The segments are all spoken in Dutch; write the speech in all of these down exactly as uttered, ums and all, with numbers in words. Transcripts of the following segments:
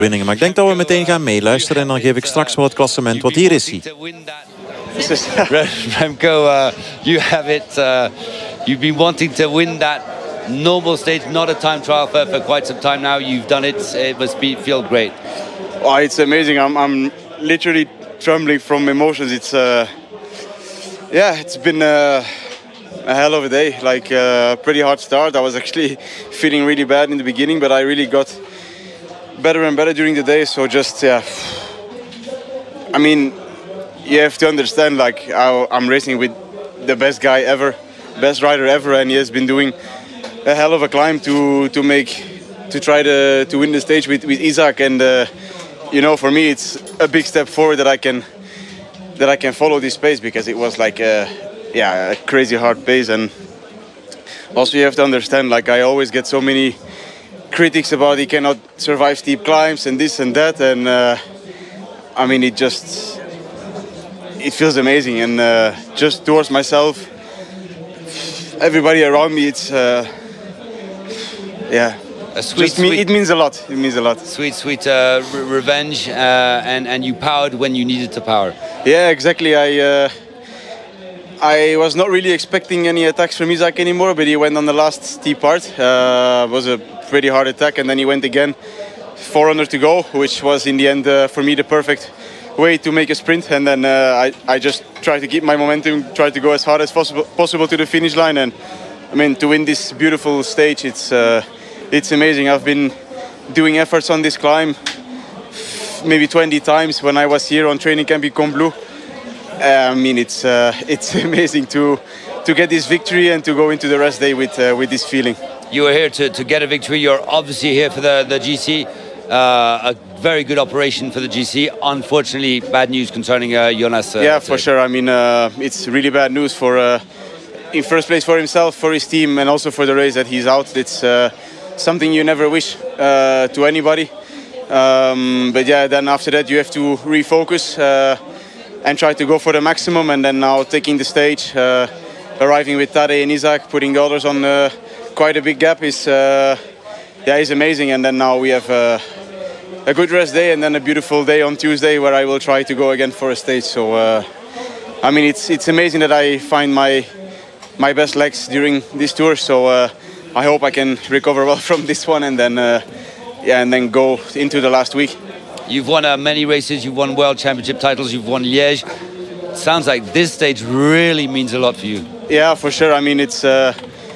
winningen. Maar ik denk dat we meteen gaan meeluisteren en dan geef ik straks wel het klassement. Want hier is hij. Remco, uh, you have it. Uh, you've been wanting to win that normal stage, not a time trial for, for quite some time now. You've done it. It must be, feel great. Oh, it's amazing. I'm, I'm literally trembling from emotions. It's uh, yeah, it's been uh, a hell of a day. Like a uh, pretty hard start. I was actually feeling really bad in the beginning, but I really got better and better during the day. So just yeah, I mean, you have to understand. Like how I'm racing with the best guy ever, best rider ever, and he has been doing a hell of a climb to to make to try to to win the stage with with Isaac. And uh, you know, for me, it's a big step forward that I can that I can follow this pace, because it was like a yeah a crazy hard pace. And also you have to understand, like I always get so many critics about he cannot survive steep climbs and this and that, and uh, I mean it just it feels amazing. And uh, just towards myself, everybody around me, it's uh, yeah A sweet, just me, sweet, it means a lot. It means a lot. Sweet, sweet uh, re revenge, uh, and and you powered when you needed to power. Yeah, exactly. I uh, I was not really expecting any attacks from Isaac anymore, but he went on the last steep part. Uh, it was a pretty hard attack, and then he went again. four hundred to go, which was in the end uh, for me the perfect way to make a sprint. And then uh, I I just tried to keep my momentum, tried to go as hard as possible possible to the finish line. And I mean, to win this beautiful stage, it's. Uh, It's amazing. I've been doing efforts on this climb maybe twenty times when I was here on training camp in Combloux. Uh, I mean, it's uh, it's amazing to to get this victory and to go into the rest day with uh, with this feeling. You were here to, to get a victory. You're obviously here for the, the G C. Uh, a very good operation for the G C. Unfortunately, bad news concerning uh, Jonas. Uh, yeah, for sure. I mean, uh, it's really bad news for, uh, in first place, for himself, for his team, and also for the race that he's out. It's uh, something you never wish uh, to anybody. Um, but yeah, then after that you have to refocus uh, and try to go for the maximum. And then now taking the stage, uh, arriving with Tadej and Isaac, putting the others on uh, quite a big gap is uh, yeah, is amazing. And then now we have uh, a good rest day and then a beautiful day on Tuesday where I will try to go again for a stage. So uh, I mean, it's it's amazing that I find my my best legs during this tour. So. Uh, I hope I can recover well from this one and then, uh, yeah, and then go into the last week. You've won uh, many races. You've won World Championship titles. You've won Liège. Sounds like this stage really means a lot for you. Yeah, for sure. I mean, it's uh,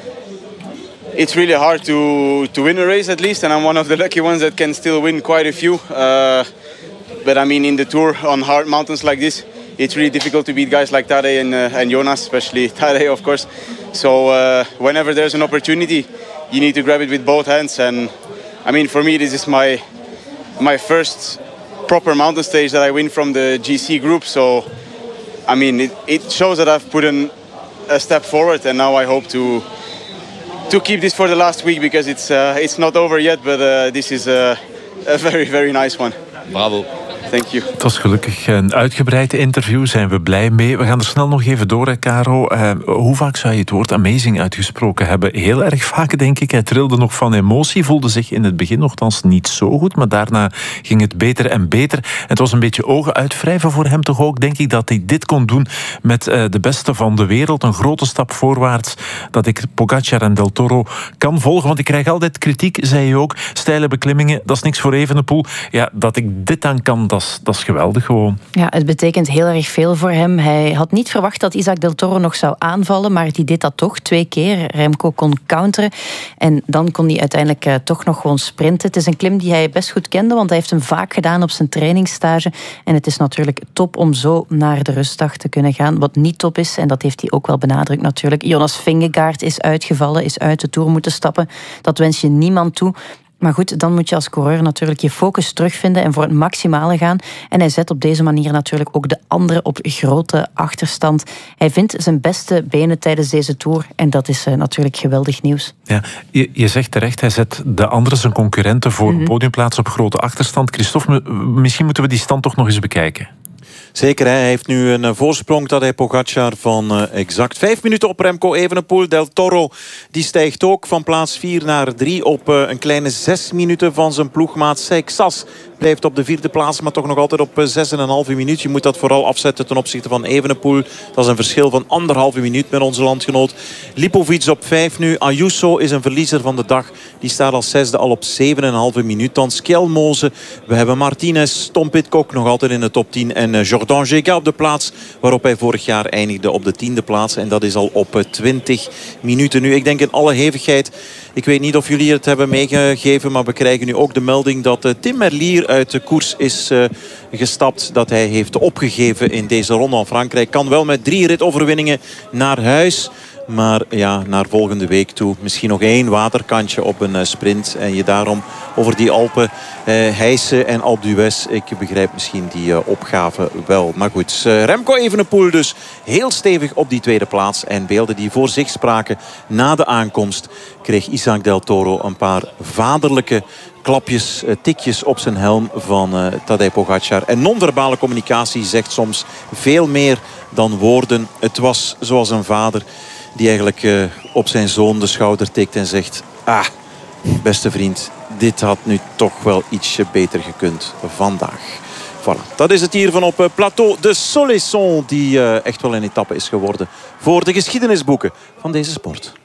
it's really hard to to win a race at least, and I'm one of the lucky ones that can still win quite a few. Uh, but I mean, in the tour on hard mountains like this, it's really difficult to beat guys like Tadej and uh, and Jonas, especially Tadej, of course. So uh, whenever there's an opportunity, you need to grab it with both hands. And I mean, for me, this is my my first proper mountain stage that I win from the G C group. So I mean, it, it shows that I've put an, a step forward, and now I hope to to keep this for the last week, because it's uh, it's not over yet. But uh, this is a, a very very nice one. Bravo. Thank you. Het was gelukkig een uitgebreid interview, zijn we blij mee. We gaan er snel nog even door, hè, Caro. Uh, hoe vaak zou je het woord amazing uitgesproken hebben? Heel erg vaak, denk ik. Hij trilde nog van emotie, voelde zich in het begin nogthans niet zo goed, maar daarna ging het beter en beter. Het was een beetje ogen uitwrijven voor hem toch ook, denk ik, dat hij dit kon doen met uh, de beste van de wereld. Een grote stap voorwaarts, dat ik Pogacar en Del Toro kan volgen, want ik krijg altijd kritiek, zei je ook. Steile beklimmingen, dat is niks voor Evenepoel. Ja, dat ik dit aan kan, dat is, dat is geweldig gewoon. Ja, het betekent heel erg veel voor hem. Hij had niet verwacht dat Isaac Del Toro nog zou aanvallen, maar die deed dat toch twee keer. Remco kon counteren en dan kon hij uiteindelijk uh, toch nog gewoon sprinten. Het is een klim die hij best goed kende, want hij heeft hem vaak gedaan op zijn trainingsstage. En het is natuurlijk top om zo naar de rustdag te kunnen gaan. Wat niet top is, en dat heeft hij ook wel benadrukt natuurlijk, Jonas Vingegaard is uitgevallen, is uit de Tour moeten stappen. Dat wens je niemand toe. Maar goed, dan moet je als coureur natuurlijk je focus terugvinden en voor het maximale gaan. En hij zet op deze manier natuurlijk ook de anderen op grote achterstand. Hij vindt zijn beste benen tijdens deze Tour en dat is uh, natuurlijk geweldig nieuws. Ja, je, je zegt terecht, hij zet de anderen, zijn concurrenten, voor mm-hmm. podiumplaats op grote achterstand. Christophe, misschien moeten we die stand toch nog eens bekijken. Zeker, hij heeft nu een voorsprong, Tadej Pogacar, van uh, exact vijf minuten op Remco Evenepoel. Del Toro die stijgt ook van plaats vier naar drie op uh, een kleine zes minuten van zijn ploegmaat Seixas. blijft op de vierde plaats, maar toch nog altijd op zes en een halve minuut. Je moet dat vooral afzetten ten opzichte van Evenepoel. Dat is een verschil van anderhalve minuut met onze landgenoot. Lipovic op vijf nu. Ayuso is een verliezer van de dag. Die staat als zesde al op zeven en een halve minuut. Dan Skjelmose. We hebben Martinez, Tom Pidcock nog altijd in de top tien. En Jordan Gega op de plaats waarop hij vorig jaar eindigde op de tiende plaats. En dat is al op twintig minuten nu. Ik denk in alle hevigheid. Ik weet niet of jullie het hebben meegegeven, maar we krijgen nu ook de melding dat Tim Merlier uit de koers is uh, gestapt. Dat hij heeft opgegeven in deze ronde van Frankrijk. Kan wel met drie ritoverwinningen naar huis. Maar ja, naar volgende week toe misschien nog één waterkantje op een uh, sprint. En je daarom over die Alpen uh, hijsen en Alpe d'Huez. Ik begrijp misschien die uh, opgave wel. Maar goed, uh, Remco Evenepoel dus heel stevig op die tweede plaats. En beelden die voor zich spraken na de aankomst kreeg Isaac Del Toro een paar vaderlijke klapjes, tikjes op zijn helm van uh, Tadej Pogacar. En non-verbale communicatie zegt soms veel meer dan woorden. Het was zoals een vader die eigenlijk uh, op zijn zoon de schouder tikt en zegt: ah, beste vriend, dit had nu toch wel ietsje beter gekund vandaag. Voilà. Dat is het hier van op uh, Plateau de Soleilson, die uh, echt wel een etappe is geworden voor de geschiedenisboeken van deze sport.